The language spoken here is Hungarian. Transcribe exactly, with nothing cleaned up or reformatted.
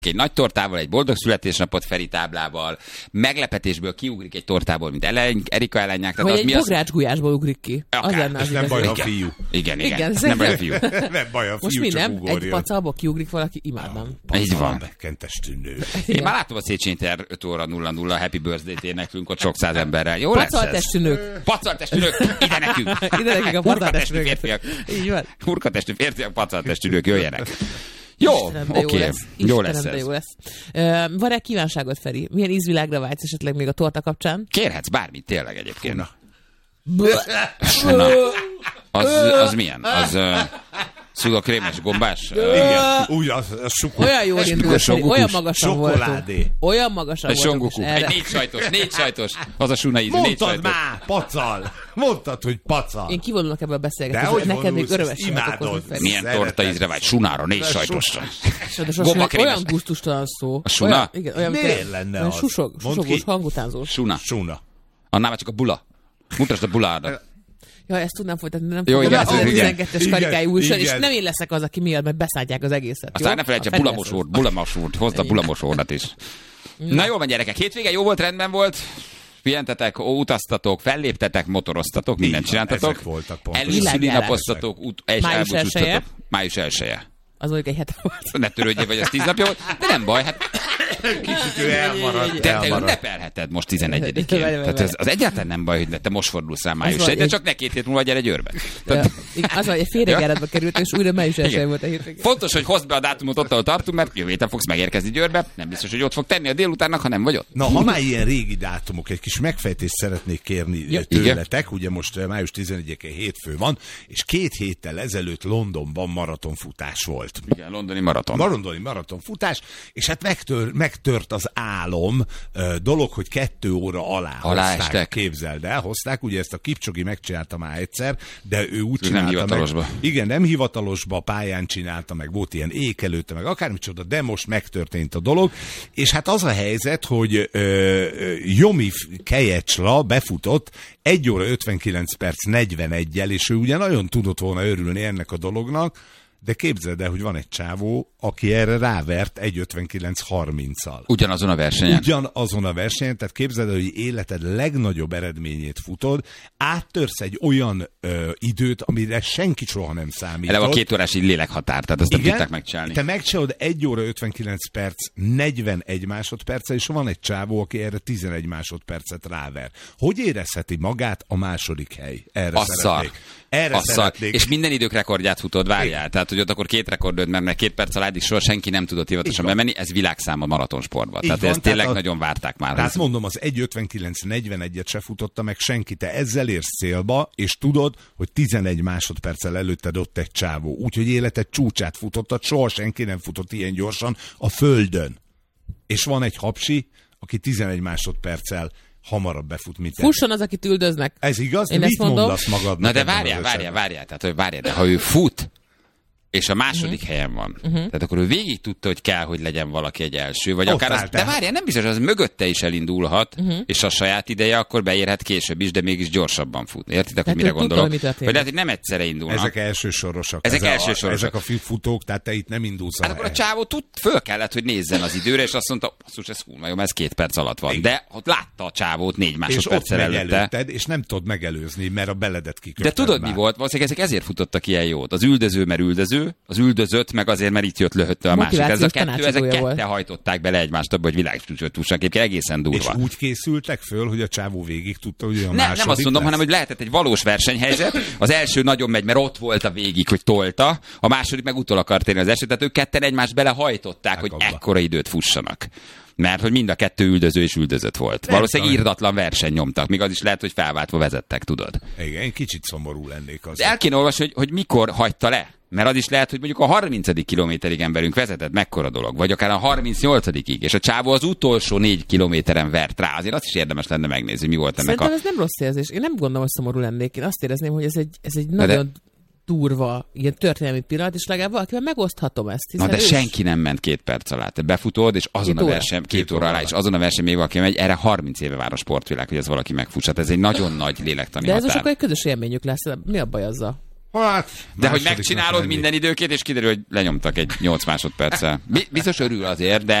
egy nagy tortával, egy boldog születésnapot Feri táblával, meglepetésből kiugrik egy tortából, mint Ellen, Erika Ellennyák. Vagy egy bográcsgulyásból ugrik ki. Akár, az lenne az nem baj a fiú. Igen, igen. igen nem baj a fiú. Nem baj a fiú, most mi csak nem? ugorjon. Egy pacalból kiugrik valaki, imádnám. Így van. Bekkentestű nő. Én már látom a Széchenyi tér öt óra nulla nulla Happy Birthday-t éneklünk ott sok száz emberrel. Jó lesz ez? Pacaltestű nők. Pacaltestű nők, ide nekünk. Ide nekünk a pacaltestű nők. férfiak. Így van. Hurkatestű férfiak, pacaltestű nők, jöjjenek. Jó, Istenem, oké, jó lesz. jó lesz Istenem, ez. Jó lesz. Uh, van-e kívánságot, Feri? Milyen ízvilágra vágysz esetleg még a torta kapcsán? Kérhetsz bármit, tényleg egyébként. Na. Na, az, az milyen? Az uh, szulakrémes, gombás? Uh, Igen, úgy az, az sukor. Olyan jól indult, Feri, olyan magasan voltunk. Sokoládé. Olyan magasan egy voltunk. songoku. Egy négy sajtos, négy sajtos. Az a suna íze, négy Mondtad sajtos. már, pacal. Mondtad, hogy pacal. Én kivonulok ebből a De beszélgetésből. hogy Neked még vonulsz, örömességet imádod. okozni, Feri. Milyen Szeretem. torta ízre vágy? Sunára, négy sajtosra. Sajnos olyan gusztustalan szó. A suna? Olyan, igen, olyan, Miért mint- lenne olyan az? susog, Mondd susogós, ki. hangutánzós. Suna. Suna. Annál már csak a bula. Mutasd a buládat. Ja, ezt tudnám folytatni, nem Jó, tudom. igen, Ez ez a igen. tizenkettes Igen, karikájú újság, és igen. nem én leszek az, aki miatt, mert beszállják az egészet. Aztán jó? ne felejts a Feri lesz bulamosót, az. bulamosót, hozd a bulamosódat is. Na jól van, gyerekek, hétvége jó volt, rendben volt. Pihentetek, utaztatok, felléptetek, motoroztatok, mindent Így van, csináltatok. ezek voltak pontosan. Előszülinapoztatok, ut- és Május elbúcsúztatok. elseje. Május elseje. Az mondjuk egy hete volt. Ne törődjél, vagy az tíz napja volt, de nem baj, hát Kicsit ő elmaradt. te, te elmaradt. ünnepelheted most tizenegyedikén. Várj, várj, Tehát ez, az egyáltalán nem baj, hogy te most fordulsz rá május van, elseje, de egy- csak ne két hét múlva gyere Győrbe. Ja, Tehát, igen, az, hogy egy félrejáratba került, és újra május elsője Igen. volt a hétvégén. fontos, hogy hozd be a dátumot ott, ahol tartunk, mert jövő héten fogsz megérkezni Győrbe. Nem biztos, hogy ott fog tenni a délutánnak, ha nem vagy ott. Na, ha már ilyen régi dátumok, egy kis megfejtést szeretnék kérni Ja, tőletek. Ugye most eh, május tizenegyedikén hétfő van, és két héttel ezelőtt Londonban maratonfutás volt. Igen, londoni maraton. Marondoni maratonfutás, és hát megtör, megtört az álom ö, dolog, hogy kettő óra alá, Alá hozták, estek. képzeld el, hozták, ugye ezt a Kipcsogi megcsinálta már egyszer, de ő úgy Ő nem csinálta hivatalosba. meg. Igen, nem hivatalosba, pályán csinálta meg, volt ilyen ékelőtte meg, akármicsoda, de most megtörtént a dolog, és hát az a helyzet, hogy ö, ö, Jomi Kejecsla befutott egy óra ötvenkilenc perc negyvenegyel, és ő ugye nagyon tudott volna örülni ennek a dolognak, de képzeld el, hogy van egy csávó, aki erre rávert egy ötvenkilenc harminccal. Ugyanazon a versenyen. Ugyanazon a versenyen, tehát képzeld el, hogy életed legnagyobb eredményét futod, áttörsz egy olyan ö, időt, amire senki soha nem számított. Eleve a két órás így lélekhatár, tehát ezt nem Igen, tudták megcsinálni. te megcsinálod egy óra ötvenkilenc perc, negyvenegy másodperccel, és van egy csávó, aki erre tizenegy másodpercet ráver. Hogy érezheti magát a második hely? Erre A szar. szeretnék. Erre A szar. szeretnék. És minden idők rekordját futod, várjál. Igen. Tehát, hogy ott akkor két rekordod, mert, mert két perc alá eddig soha senki nem tudott hivatalosan Így van. bemenni, ez világszám a maratonsportban. Így Tehát van, ezt tényleg tehát a- nagyon várták már. Tehát Ez- mondom, az egy ötvenkilenc negyvenegyet se futotta meg senki. Te ezzel érsz célba, és tudod, hogy tizenegy másodperccel előtted ott egy csávó. Úgyhogy életed csúcsát futottad, soha senki nem futott ilyen gyorsan a földön. És van egy hapsi, aki tizenegy másodperccel hamarabb befut, mint te. Fusson az, akit üldöznek. Ez igaz? Én Mit ezt mondom. mondasz magadnak? Na de ebben várjál, az várjál, esetben? várjál, tehát hogy várjál, de ha ő fut, és a második uh-huh. helyen van, uh-huh. tehát akkor ő végig tudta, hogy kell, hogy legyen valaki egy első, vagy Ott akár az, állt de el. várjál, nem biztos, az mögötte is elindulhat, uh-huh. és a saját ideje akkor beérhet később is, de mégis gyorsabban fut. Értitek, hogy Tehát mire ő tudta, gondolok? hogy mi történik. Vagy lehet, hogy nem egyszerre indulnak. Ezek elsősorosak. Ezek Ezek elsősorosak. Ezek a fi- futók, tehát te itt nem indulsz Hát a akkor a csávó tud, föl kellett, hogy nézzen az időre, és azt mondta, basszus, ez hú, majd ez két perc alatt van. Igen. De ott látta a csávót négy és ott másodperccel megy előtte. előtted, és nem tudod megelőzni, mert a beledet De kiköpted tudod, már. mi volt? Valószínűleg ezek ezért futottak ilyen jót. Az üldöző, mert üldöző, az üldözött, meg azért, mert itt jött löhötte a másik. Ez a Motivációs kettő, ezek tanácsadója kette volt. hajtották bele egymást abba, hogy világcsúcsot fussanak. Egyébként egészen És durva. úgy készültek föl, hogy a csávó végig tudta, hogy olyan Nem, második nem azt mondom, lesz? hanem, hogy lehetett egy valós versenyhelyzet. Az első nagyon megy, mert ott volt a végig, hogy tolta. A második meg utol akart érni az első. Tehát ők ketten egymást belehajtották, hogy Megabba. ekkora időt fussanak. Mert hogy mind a kettő üldöző és üldözött volt. Nem Valószínűleg tudom. irdatlan verseny nyomtak. Még az is lehet, hogy felváltva vezettek, tudod. Igen, én kicsit szomorú lennék az. De el kéne olvasni, hogy, hogy mikor hagyta le. Mert az is lehet, hogy mondjuk a harmincadik kilométerig emberünk vezetett, mekkora dolog. Vagy akár a harmincnyolcadikig és a csávó az utolsó négy kilométeren vert rá. Azért azt is érdemes lenne megnézni, mi volt ennek Szerintem a... ez nem rossz érzés. Én nem gondolom, hogy szomorú lennék. Én azt érezném, hogy ez egy, ez egy de- nagyon durva, ilyen történelmi pillanat, és legalább valakivel megoszthatom ezt. Na hiszen de ő is- senki nem ment két perc alá. Te befutod, és azon Két a óra. verseny, két, Két óra óra alá, és azon a verseny még valaki megy, erre harminc éve vár a sportvilág, hogy ez valaki megfuss. Hát ez egy nagyon nagy lélektani De ez most határ. akkor egy közös élményük lesz. Mi a baj azzal? Hát, de hogy megcsinálod minden időkét, és kiderül, hogy lenyomtak egy nyolc másodperccel. Biztos örül azért, de